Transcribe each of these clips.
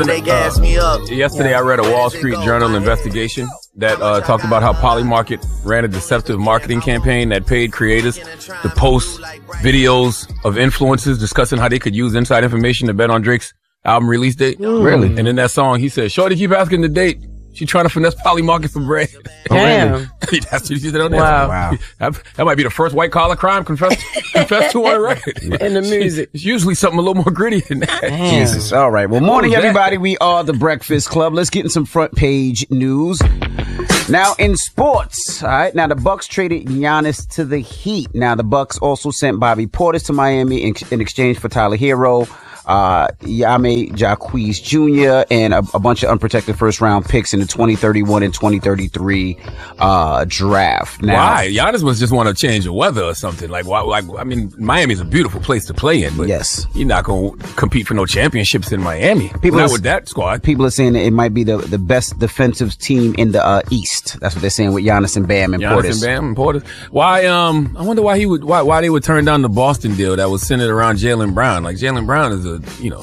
They gas me up. Yesterday, I read a Wall Street Journal investigation that talked about how Polymarket ran a deceptive marketing campaign that paid creators to post videos of influencers discussing how they could use inside information to bet on Drake's album release date. Really? And in that song, he said, "Shorty keep asking the date. She trying to finesse Polymarket for bread." Damn. That's what she said on there. Wow. That might be the first white collar crime confessed to on a record. In the music. It's usually something a little more gritty than that. Jesus. All right. Well, morning, everybody. We are the Breakfast Club. Let's get in some front page news. Now, in sports, all right. Now, the Bucks traded Giannis to the Heat. Now, the Bucks also sent Bobby Portis to Miami in exchange for Tyler Hero, Yame Jacquees Jr., and a bunch of unprotected first-round picks in the 2031 and 2033 draft. Now, why? Giannis must just want to change the weather or something. Like, why? Like, I mean, Miami's a beautiful place to play in, but yes, you're not going to compete for no championships in Miami. Not with that squad. People are saying that it might be the best defensive team in the East. That's what they're saying with Giannis and Bam and Portis. Why? I wonder why why they would turn down the Boston deal that was centered around Jaylen Brown. Like, Jaylen Brown is a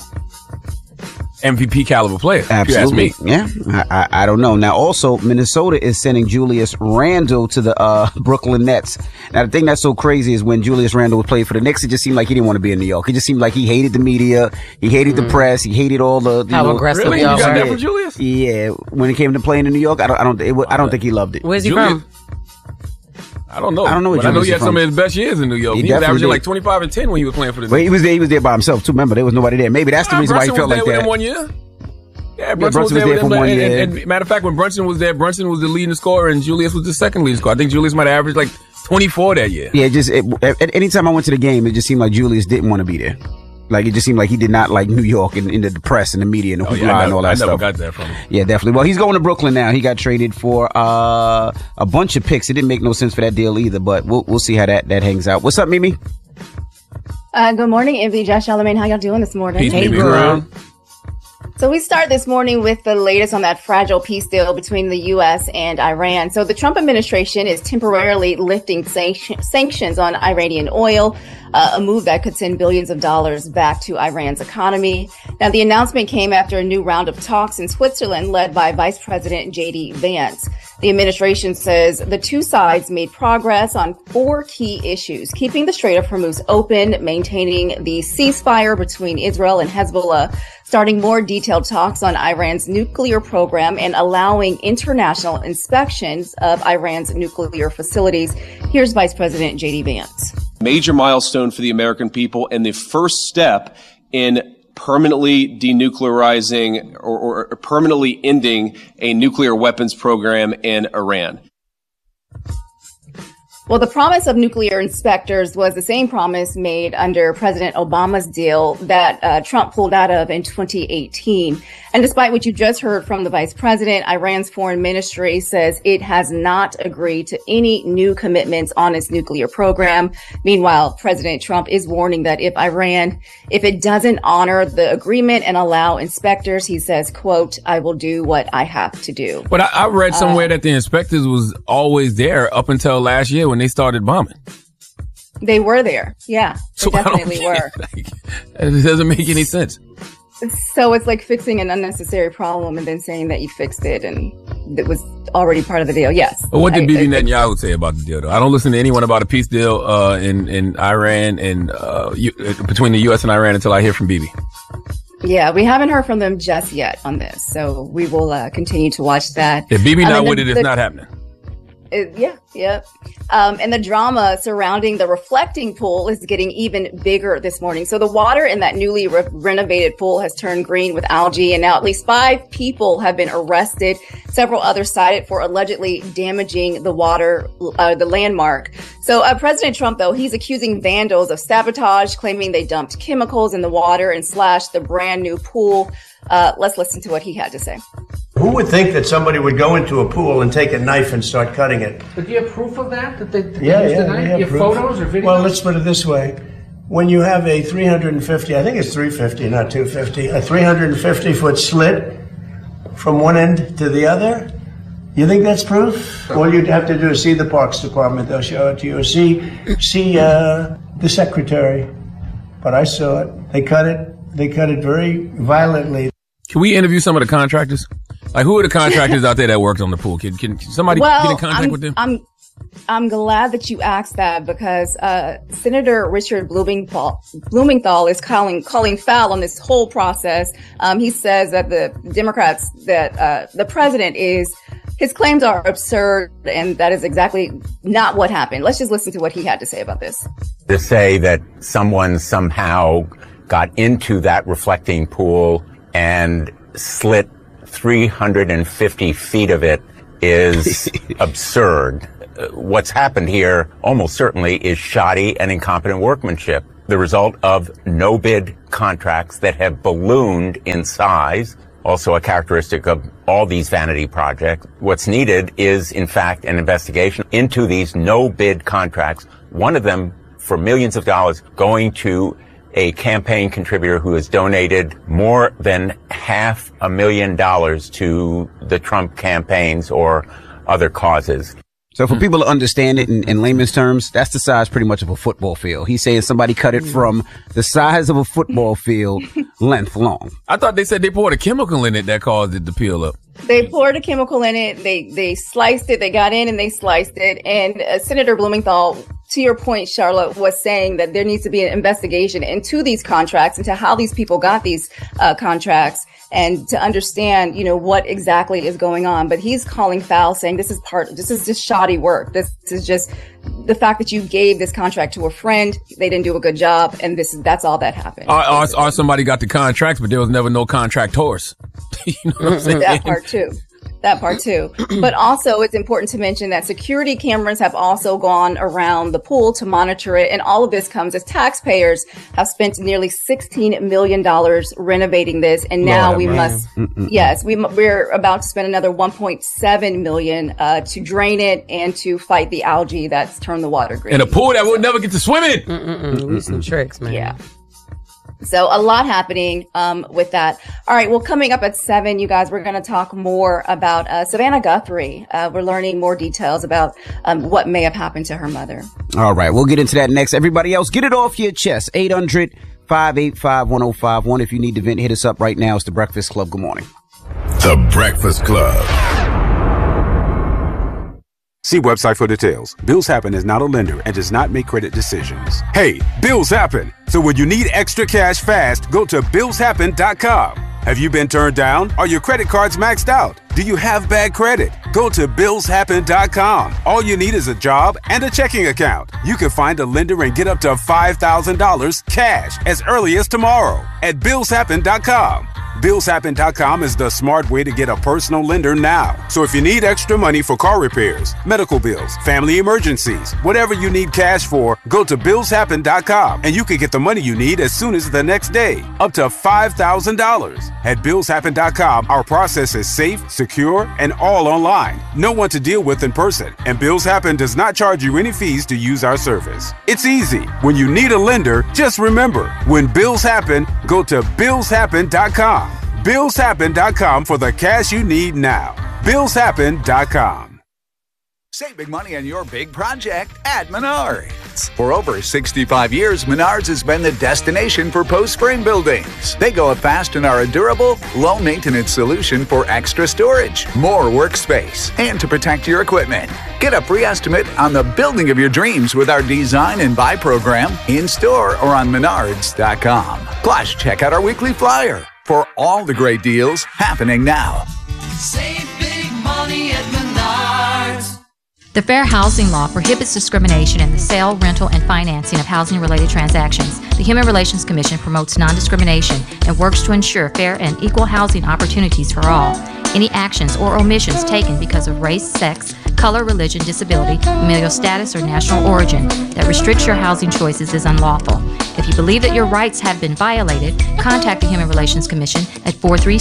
MVP caliber player. Absolutely. If you ask me. Yeah. I don't know. Now, also, Minnesota is sending Julius Randle to the Brooklyn Nets. Now, the thing that's so crazy is when Julius Randle played for the Knicks, it just seemed like he didn't want to be in New York. It just seemed like he hated the media. He hated the press. He hated all the aggressive. Really? You got that for Julius? Yeah. When it came to playing in New York, I don't think he loved it. Where's he from? I don't know. I know he had some of his best years in New York. He was averaging like 25 and 10 when he was playing for the Knicks. Well, he was there by himself too. Remember, there was nobody there. Maybe that's the reason why he felt like that. Brunson was there with him 1 year. Yeah, Brunson was there with him for 1 year. And matter of fact, when Brunson was there, Brunson was the leading scorer and Julius was the second leading scorer. I think Julius might have averaged like 24 that year. Yeah, anytime I went to the game, it just seemed like Julius didn't want to be there. Like, it just seemed like he did not like New York and the press and the media and the hoopla and all that stuff. I never got that from him. Yeah, definitely. Well, he's going to Brooklyn now. He got traded for a bunch of picks. It didn't make no sense for that deal either, but we'll see how that hangs out. What's up, Mimi? Good morning, Envy, Josh Charlamagne. How y'all doing this morning? Peace, hey, girl. So we start this morning with the latest on that fragile peace deal between the U.S. and Iran. So the Trump administration is temporarily lifting sanctions on Iranian oil, a move that could send billions of dollars back to Iran's economy. Now, the announcement came after a new round of talks in Switzerland led by Vice President J.D. Vance. The administration says the two sides made progress on 4 key issues: keeping the Strait of Hormuz open, maintaining the ceasefire between Israel and Hezbollah, starting more detailed talks on Iran's nuclear program, and allowing international inspections of Iran's nuclear facilities. Here's Vice President J.D. Vance. Major milestone for the American people and the first step in permanently denuclearizing or permanently ending a nuclear weapons program in Iran. Well, the promise of nuclear inspectors was the same promise made under President Obama's deal that Trump pulled out of in 2018. And despite what you just heard from the vice president, Iran's foreign ministry says it has not agreed to any new commitments on its nuclear program. Meanwhile, President Trump is warning that if it doesn't honor the agreement and allow inspectors, he says, quote, "I will do what I have to do." But I read somewhere that the inspectors was always there up until last year when they started bombing. They were there. Yeah, so they definitely were. It doesn't make any sense. So it's like fixing an unnecessary problem and then saying that you fixed it and it was already part of the deal. Yes. But what did Bibi Netanyahu say about the deal, though? I don't listen to anyone about a peace deal in Iran and between the U.S. and Iran until I hear from Bibi. Yeah, we haven't heard from them just yet on this, so we will continue to watch that. If Bibi not with it, it's not happening. Yeah. And the drama surrounding the reflecting pool is getting even bigger this morning. So the water in that newly renovated pool has turned green with algae, and now at least 5 people have been arrested. Several others cited for allegedly damaging the water, the landmark. So President Trump, though, he's accusing vandals of sabotage, claiming they dumped chemicals in the water and slashed the brand new pool. Let's listen to what he had to say. Who would think that somebody would go into a pool and take a knife and start cutting it? But do you have proof of that? That they used the knife? You have photos or videos? Well, let's put it this way. When you have a 350, I think it's 350, not 250, a 350-foot slit from one end to the other, you think that's proof? All you'd have to do is see the Parks Department. They'll show it to you. See the secretary. But I saw it. They cut it very violently. Can we interview some of the contractors? Like, who are the contractors out there that worked on the pool? Can somebody get in contact with them? I'm glad that you asked that because Senator Richard Blumenthal is calling foul on this whole process. He says that the Democrats, that the president his claims are absurd, and that is exactly not what happened. Let's just listen to what he had to say about this. To say that someone somehow got into that reflecting pool and slit 350 feet of it is absurd. What's happened here almost certainly is shoddy and incompetent workmanship, the result of no-bid contracts that have ballooned in size, also a characteristic of all these vanity projects. What's needed is, in fact, an investigation into these no-bid contracts, one of them for millions of dollars going to a campaign contributor who has donated more than $500,000 to the Trump campaigns or other causes. So for people to understand it in layman's terms, that's the size pretty much of a football field. He's saying somebody cut it from the size of a football field length long. I thought they said they poured a chemical in it that caused it to peel up. They poured a chemical in it. They sliced it. They got in and they sliced it. And Senator Blumenthal, to your point, Charlotte, was saying that there needs to be an investigation into these contracts, into how these people got these contracts, and to understand, what exactly is going on. But he's calling foul, saying this is just shoddy work. This is just the fact that you gave this contract to a friend. They didn't do a good job, and that's all that happened. Or somebody got the contracts, but there was never no contractors. You know what I'm saying? That part too. But also it's important to mention that security cameras have also gone around the pool to monitor it. And all of this comes as taxpayers have spent nearly $16 million renovating this. And now we're about to spend another $1.7 million to drain it and to fight the algae that's turned the water green. In a pool that we'll never get to swim in. Use some tricks, man. Yeah. So a lot happening with that. All right. Well, coming up at 7, you guys, we're going to talk more about Savannah Guthrie. We're learning more details about what may have happened to her mother. All right. We'll get into that next. Everybody else, get it off your chest. 800-585-1051. If you need to vent, hit us up right now. It's The Breakfast Club. Good morning. The Breakfast Club. See website for details. Bills Happen is not a lender and does not make credit decisions. Hey, bills happen. So when you need extra cash fast, go to billshappen.com. Have you been turned down? Are your credit cards maxed out? Do you have bad credit? Go to billshappen.com. All you need is a job and a checking account. You can find a lender and get up to $5,000 cash as early as tomorrow at billshappen.com. Billshappen.com is the smart way to get a personal lender now. So if you need extra money for car repairs, medical bills, family emergencies, whatever you need cash for, go to billshappen.com and you can get the money you need as soon as the next day, up to $5,000. At billshappen.com, our process is safe, secure, and all online. No one to deal with in person, and Bills Happen does not charge you any fees to use our service. It's easy. When you need a lender, just remember, when bills happen, go to billshappen.com. Billshappen.com for the cash you need now. Billshappen.com. Save big money on your big project at Menards. For over 65 years, Menards has been the destination for post-frame buildings. They go up fast and are a durable, low-maintenance solution for extra storage, more workspace, and to protect your equipment. Get a free estimate on the building of your dreams with our Design and Buy program in-store or on Menards.com. Plus, check out our weekly flyer for all the great deals happening now. Save big money at Menards. The Fair Housing Law prohibits discrimination in the sale, rental, and financing of housing-related transactions. The Human Relations Commission promotes non-discrimination and works to ensure fair and equal housing opportunities for all. Any actions or omissions taken because of race, sex, color, religion, disability, familial status, or national origin that restricts your housing choices is unlawful. If you believe that your rights have been violated, contact the Human Relations Commission at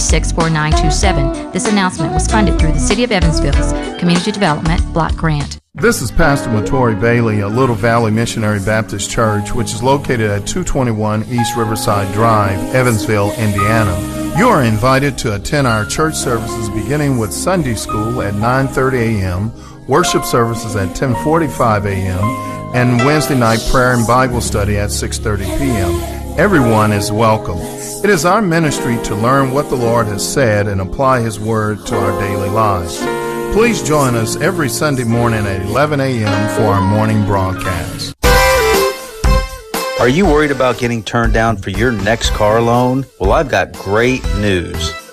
436-4927. This announcement was funded through the City of Evansville's Community Development Block Grant. This is Pastor Matori Bailey of Little Valley Missionary Baptist Church, which is located at 221 East Riverside Drive, Evansville, Indiana. You are invited to attend our church services beginning with Sunday school at 9:30 a.m., worship services at 10:45 a.m., and Wednesday night prayer and Bible study at 6:30 p.m. Everyone is welcome. It is our ministry to learn what the Lord has said and apply His Word to our daily lives. Please join us every Sunday morning at 11 a.m. for our morning broadcast. Are you worried about getting turned down for your next car loan? Well, I've got great news.